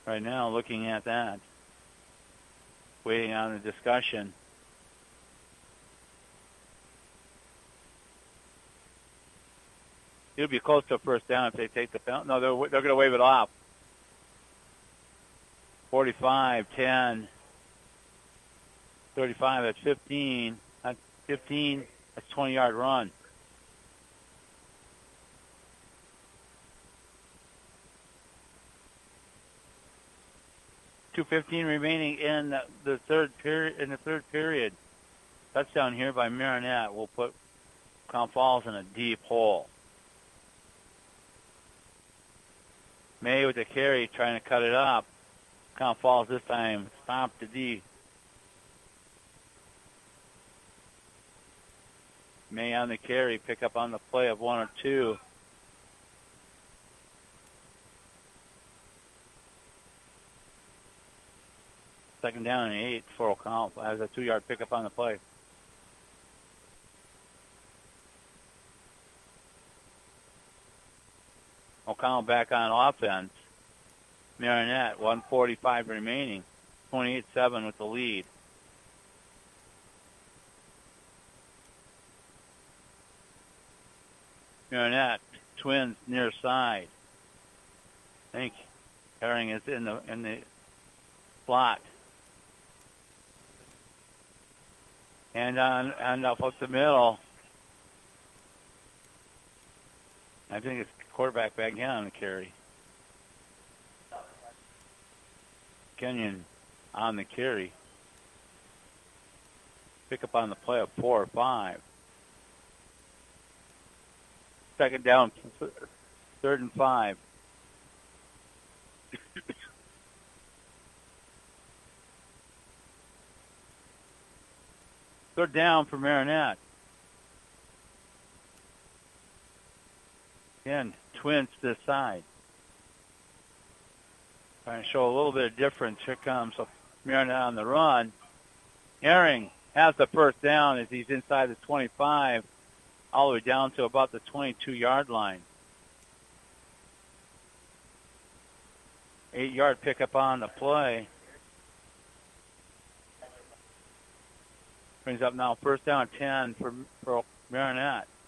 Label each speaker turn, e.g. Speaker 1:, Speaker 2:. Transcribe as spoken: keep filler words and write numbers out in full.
Speaker 1: right now looking at that. Waiting on the discussion. It'll be close to a first down if they take the penalty. No, they're, they're going to wave it off. forty-five, ten, thirty-five, that's fifteen. That's fifteen, that's twenty-yard run. two fifteen remaining in the, the third period. In the third period, touchdown here by Marinette will put Crown Falls in a deep hole. May with the carry trying to cut it up. Crown Falls this time stopped the D. May on the carry, pick up on the play of one or two. Second down and eight for O'Connell has a two-yard pickup on the play. O'Connell back on offense. Marinette, one forty-five remaining. twenty-eight seven with the lead. Marinette, Twins near side. I think Herring is in the in the slot. And on and up up the middle. I think it's quarterback back down on the carry. Kenyon on the carry. Pick up on the play of four or five. Second down, third and five. Third down for Marinette. Again, Twins to the side. Trying to show a little bit of difference. Here comes Marinette on the run. Herring has the first down as he's inside the twenty-five, all the way down to about the twenty-two-yard line. Eight-yard pickup on the play. Brings up now first down ten for, for Marinette.